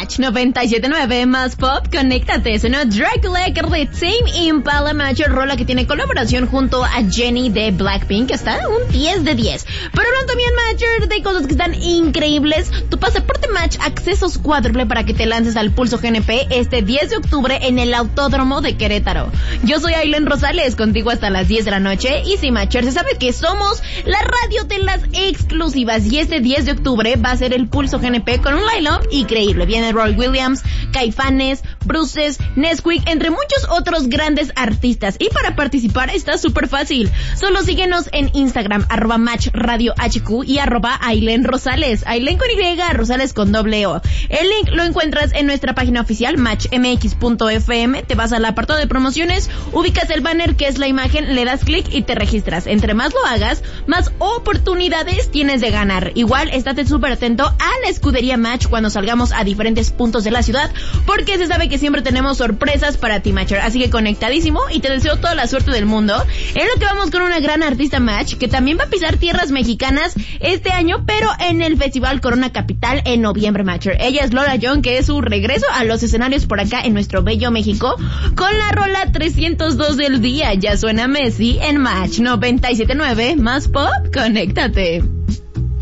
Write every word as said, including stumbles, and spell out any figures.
Match noventa y siete punto nueve más pop, conéctate. Sonó Dracula de Tame Impala, Match, rola que tiene colaboración junto a Jennie de Blackpink, que está un diez de diez. Pero hablando también, Match, de cosas que están increíbles, tu pasaporte Match, accesos cuádruple para que te lances al Pulso G N P este diez de octubre en el Autódromo de Querétaro. Yo soy Ailen Rosales, contigo hasta las diez de la noche, y si Matcher se sabe que somos la radio de las exclusivas, y este diez de octubre va a ser el Pulso G N P con un line-up increíble. Viene Roy Williams, Caifanes, Bruces, Nesquik, entre muchos otros grandes artistas. Y para participar está súper fácil. Solo síguenos en Instagram, arroba Match Radio H Q y arroba Ailen Rosales. Ailen con Y, Rosales con doble O. El link lo encuentras en nuestra página oficial, match m x punto f m. Te vas al apartado de promociones, ubicas el banner que es la imagen, le das clic y te registras. Entre más lo hagas, más oportunidades tienes de ganar. Igual, estate súper atento a la escudería Match cuando salgamos a diferentes puntos de la ciudad, porque se sabe que siempre tenemos sorpresas para ti, Matcher. Así que conectadísimo y te deseo toda la suerte del mundo. En lo que vamos con una gran artista, Match, que también va a pisar tierras mexicanas este año, pero en el Festival Corona Capital en noviembre, Matcher. Ella es Lola Young, que es su regreso a los escenarios por acá en nuestro bello México, con la rola trescientos dos del día. Ya suena Messi en Match noventa y siete punto nueve más pop, conéctate.